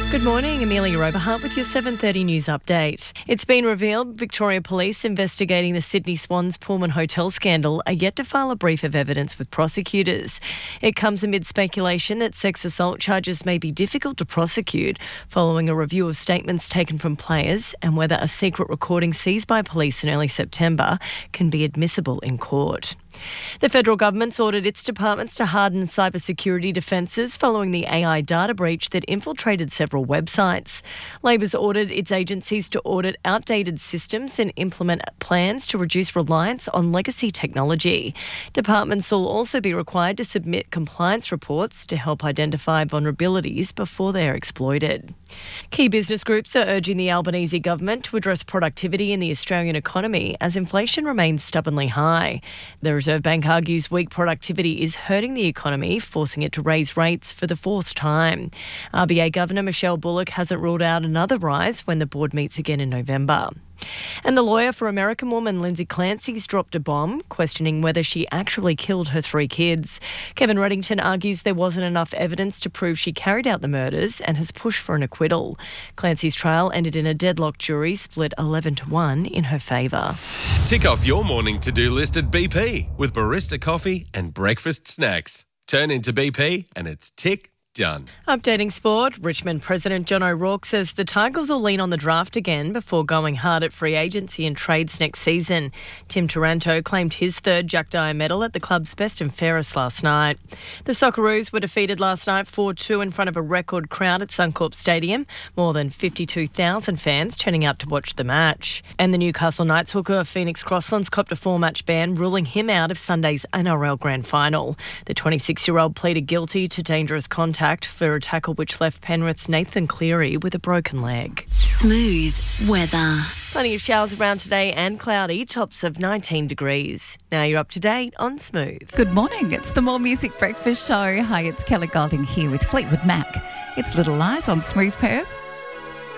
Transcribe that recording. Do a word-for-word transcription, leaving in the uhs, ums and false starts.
Good morning, Amelia Oberhart with your seven thirty news update. It's been revealed Victoria Police investigating the Sydney Swans Pullman Hotel scandal are yet to file a brief of evidence with prosecutors. It comes amid speculation that sex assault charges may be difficult to prosecute following a review of statements taken from players and whether a secret recording seized by police in early September can be admissible in court. The federal government's ordered its departments to harden cybersecurity defences following the A I data breach that infiltrated several websites. Labor's ordered its agencies to audit outdated systems and implement plans to reduce reliance on legacy technology. Departments will also be required to submit compliance reports to help identify vulnerabilities before they are exploited. Key business groups are urging the Albanese government to address productivity in the Australian economy as inflation remains stubbornly high. The Reserve Bank argues weak productivity is hurting the economy, forcing it to raise rates for the fourth time. R B A Governor Michelle Bullock hasn't ruled out another rise when the board meets again in November. And the lawyer for American woman Lindsay Clancy's dropped a bomb, questioning whether she actually killed her three kids. Kevin Reddington argues there wasn't enough evidence to prove she carried out the murders and has pushed for an acquittal. Clancy's trial ended in a deadlocked jury split eleven to one in her favour. Tick off your morning to-do list at B P with barista coffee and breakfast snacks. Turn into B P and it's tick done. Updating sport, Richmond President John O'Rourke says the Tigers will lean on the draft again before going hard at free agency and trades next season. Tim Taranto claimed his third Jack Dyer medal at the club's best and fairest last night. The Socceroos were defeated last night four two in front of a record crowd at Suncorp Stadium, more than fifty-two thousand fans turning out to watch the match. And the Newcastle Knights hooker Phoenix Crosslands copped a four-match ban, ruling him out of Sunday's N R L Grand Final. The twenty-six-year-old pleaded guilty to dangerous contact for a tackle which left Penrith's Nathan Cleary with a broken leg. Smooth weather. Plenty of showers around today and cloudy, tops of nineteen degrees. Now you're up to date on Smooth. Good morning, it's the More Music Breakfast Show. Hi, it's Kelly Golding here with Fleetwood Mac. It's Little Lies on Smooth Perth.